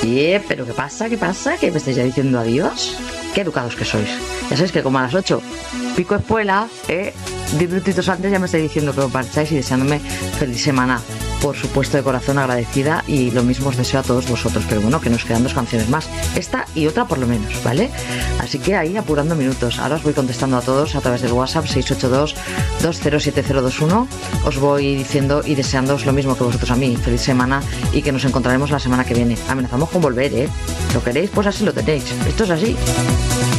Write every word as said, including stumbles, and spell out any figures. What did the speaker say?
Oye, ¿pero qué pasa? ¿Qué pasa? ¿Que me estáis ya diciendo adiós? Qué educados que sois. Ya sabéis que como a las ocho pico espuela, ¿eh? Diez minutitos antes ya me estáis diciendo que os marcháis y deseándome feliz semana. Por supuesto, de corazón agradecida, y lo mismo os deseo a todos vosotros. Pero bueno, que nos quedan dos canciones más, esta y otra por lo menos, ¿vale? Así que ahí apurando minutos. Ahora os voy contestando a todos a través del WhatsApp seis ocho dos, dos cero siete cero dos uno. Os voy diciendo y deseándoos lo mismo que vosotros a mí. Feliz semana y que nos encontraremos la semana que viene. Amenazamos con volver, ¿eh? ¿Lo queréis? Pues así lo tenéis. Esto es así.